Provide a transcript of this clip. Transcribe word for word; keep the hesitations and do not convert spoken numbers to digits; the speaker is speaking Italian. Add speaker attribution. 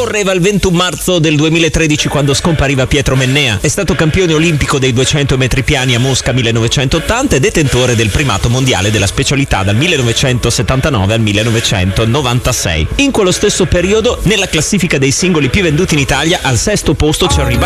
Speaker 1: Correva il ventuno marzo del duemilatredici quando scompariva Pietro Mennea. È stato campione olimpico dei duecento metri piani a Mosca millenovecentottanta e detentore del primato mondiale della specialità dal millenovecentosettantanove al millenovecentonovantasei. In quello stesso periodo, nella classifica dei singoli più venduti in Italia, al sesto posto c'è arrivato